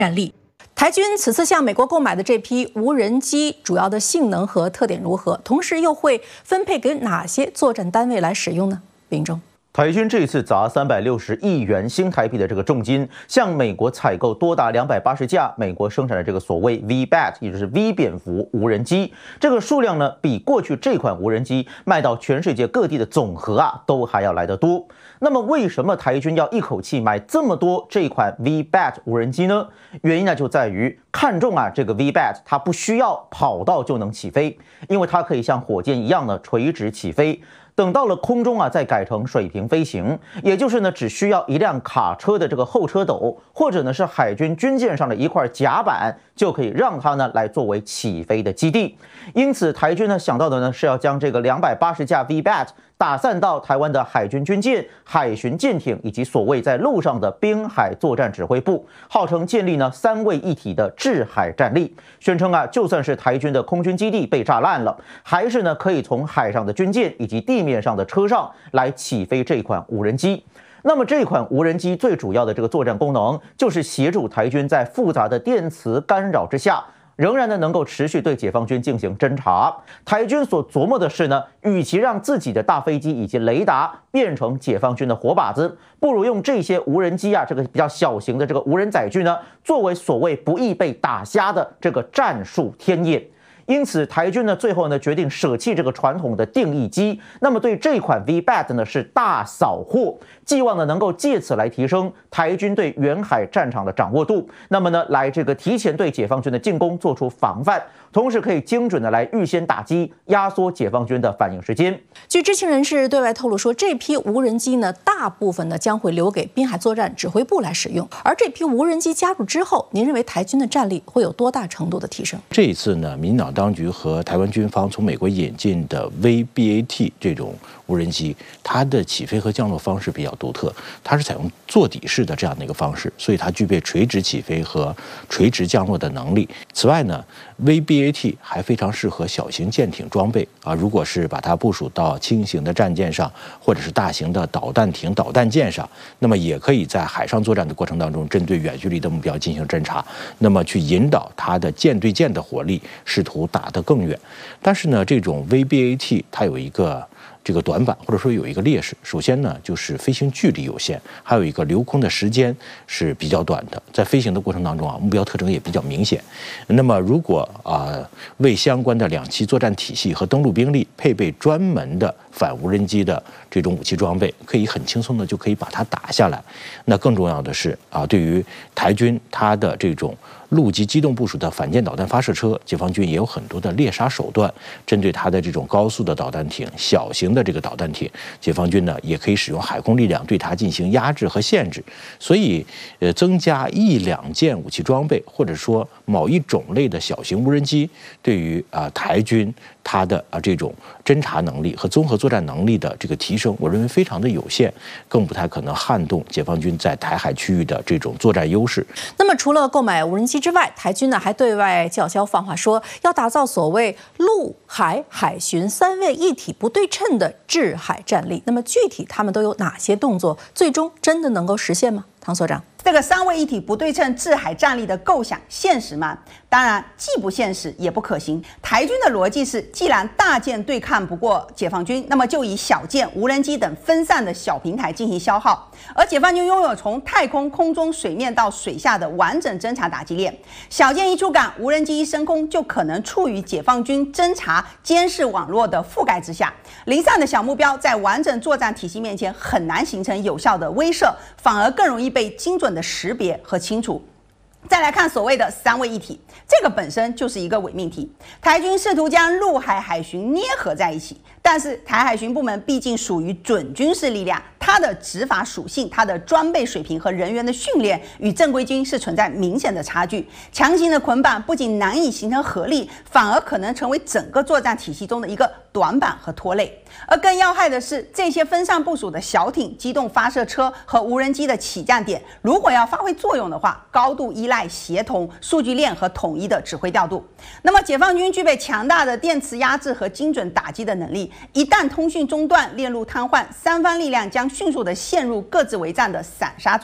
战力。台军此次向美国购买的这批无人机主要的性能和特点如何？同时又会分配给哪些作战单位来使用呢？林中。 台军这次砸360亿元新台币的这个重金，向美国采购多达280架美国生产的这个所谓 V-Bat， 也就是 V 蝙蝠无人机。这个数量呢，比过去这款无人机卖到全世界各地的总和都还要来得多。那么为什么台军要一口气买这么多这款 V-Bat 无人机呢？原因呢就在于看中这个 V-Bat， 它不需要跑道就能起飞，因为它可以像火箭一样呢垂直起飞。等到了空中再改成水平飞行，也就是呢只需要一辆卡车的这个后车斗，或者呢是海军军舰上的一块甲板，就可以让它呢来作为起飞的基地。因此台军呢想到的呢是要将这个280架 V-Bat 打散到台湾的海军军舰、海巡舰艇以及所谓在陆上的滨海作战指挥部，号称建立呢3位一体的制海战力。宣称就算是台军的空军基地被炸烂了，还是呢可以从海上的军舰以及地面上的车上来起飞这款无人机。那么这款无人机最主要的这个作战功能，就是协助台军在复杂的电磁干扰之下，仍然呢能够持续对解放军进行侦察。台军所琢磨的是呢，与其让自己的大飞机以及雷达变成解放军的活靶子，不如用这些无人机这个比较小型的这个无人载具呢，作为所谓不易被打瞎的这个战术天眼。因此，台军呢最后呢决定舍弃这个传统的定翼机，那么对这款 V-Bat 呢是大扫货，寄望呢能够借此来提升台军对远海战场的掌握度，那么呢来这个提前对解放军的进攻做出防范，同时可以精准的来预先打击，压缩解放军的反应时间。 据知情人士对外透露说，这批无人机呢大部分呢将会留给滨海作战指挥部来使用，而这批无人机加入之后，您认为台军的战力会有多大程度的提升？ 这一次呢，民进党当局和台湾军方从美国引进的 V-BAT 这种无人机，它的起飞和降落方式比较独特，它是采用座底式的这样的一个方式，所以它具备垂直起飞和垂直降落的能力。此外呢，V-BAT 还非常适合小型舰艇装备如果是把它部署到轻型的战舰上，或者是大型的导弹艇、导弹舰上，那么也可以在海上作战的过程当中，针对远距离的目标进行侦察，那么去引导它的舰对舰的火力，试图打得更远。但是呢，这种 V-BAT 它有一个这个短板，或者说有一个劣势。首先呢，就是飞行距离有限，还有一个留空的时间是比较短的，在飞行的过程当中目标特征也比较明显。那么如果为相关的两栖作战体系和登陆兵力配备专门的反无人机的这种武器装备，可以很轻松的就可以把它打下来。那更重要的是对于台军它的这种陆基机动部署的反舰导弹发射车，解放军也有很多的猎杀手段，针对它的这种高速的导弹艇、小型的这个导弹艇，解放军呢也可以使用海空力量对它进行压制和限制。所以，增加1、2件武器装备，或者说某一种类的小型无人机，对于台军它的这种侦察能力和综合作战能力的这个提升，我认为非常的有限，更不太可能撼动解放军在台海区域的这种作战优势。 那么，除了购买无人机之外，台军呢还对外叫嚣放话说，要打造所谓陆海海巡3位一体不对称的制海战力。那么具体他们都有哪些动作？最终真的能够实现吗？唐所长。 这个3位一体不对称制海战力的构想现实吗？当然，既不现实也不可行。台军的逻辑是，既然大舰对抗不过解放军，那么就以小舰、无人机等分散的小平台进行消耗。而解放军拥有从太空、空中、水面到水下的完整侦察打击链，小舰一出港，无人机一升空，就可能处于解放军侦察监视网络的覆盖之下。零散的小目标在完整作战体系面前很难形成有效的威慑，反而更容易被精准的识别和清除。再来看所谓的3位一体，这个本身就是一个伪命题。台军试图将陆海海巡捏合在一起，但是台海巡部门毕竟属于准军事力量，它的执法属性、它的装备水平和人员的训练与正规军是存在明显的差距。强行的捆绑不仅难以形成合力，反而可能成为整个作战体系中的一个短板和拖累。而更要害的是，这些分散部署的小艇、机动发射车和无人机的起降点，如果要发挥作用的话，高度依赖协同、数据链和统一的指挥调度。那么，解放军具备强大的电磁压制和精准打击的能力，一旦通讯中断、链路瘫痪，3方力量将迅速的陷入各自为战的散沙状态。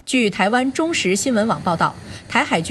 据台湾中时新闻网报道，台海军